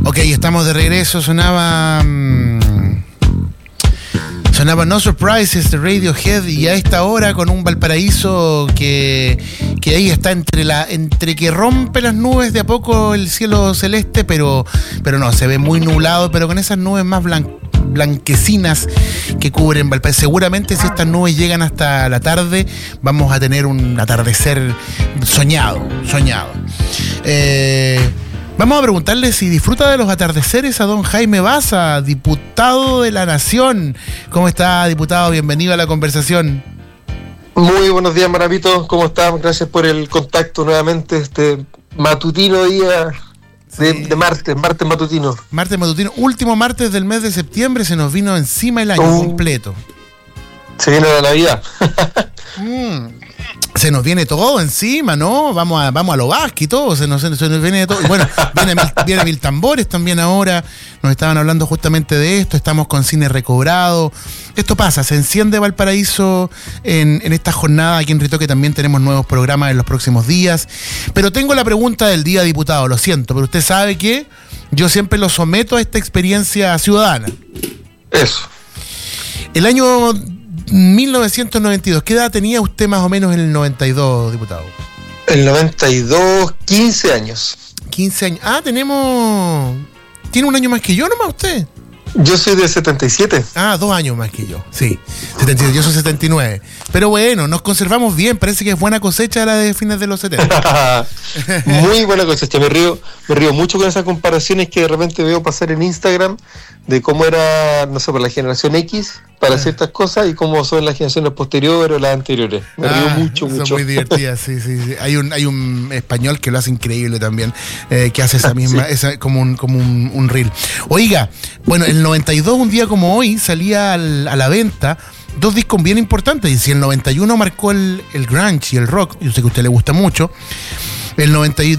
Ok, estamos de regreso. Sonaba No Surprises de Radiohead, y a esta hora con un Valparaíso que ahí está entre que rompe las nubes de a poco el cielo celeste, pero no, se ve muy nublado, pero con esas nubes más blanquecinas que cubren Valparaíso. Seguramente si estas nubes llegan hasta la tarde, vamos a tener un atardecer soñado. Vamos a preguntarle si disfruta de los atardeceres a don Jaime Baza, diputado de la Nación. ¿Cómo está, diputado? Bienvenido a la conversación. Muy buenos días, Maravito. ¿Cómo estás? Gracias por el contacto nuevamente, este matutino día de martes matutino. Martes matutino, último martes del mes de septiembre, se nos vino encima el año completo. Se viene la Navidad. Se nos viene todo encima, ¿no? Vamos a lo vasco y todo, se nos viene todo. Y bueno, viene Mil Tambores también ahora. Nos estaban hablando justamente de esto. Estamos con cine recobrado. Esto pasa, se enciende Valparaíso en esta jornada. Aquí en Ritoque también tenemos nuevos programas en los próximos días. Pero tengo la pregunta del día, diputado. Lo siento, pero usted sabe que yo siempre lo someto a esta experiencia ciudadana. Eso. El año 1992, ¿qué edad tenía usted más o menos en el 92, diputado? El 92, 15 años. 15 años. Ah, tiene un año más que yo nomás usted. Yo soy de 77. Ah, 2 años más que yo, sí. 77, yo soy 79. Pero bueno, nos conservamos bien, parece que es buena cosecha la de fines de los 70. Muy buena cosecha, me río mucho con esas comparaciones que de repente veo pasar en Instagram de cómo era, no sé, por la generación X para ciertas cosas y cómo son las generaciones posteriores o las anteriores. Me río mucho. Son muy divertidas, sí. Hay un español que lo hace increíble también, que hace esa misma, esa, como un reel. Oiga, bueno, el 92, un día como hoy, salía a la venta 2 discos bien importantes. Y si el 91 marcó el grunge y el rock, yo sé que a usted le gusta mucho, el 92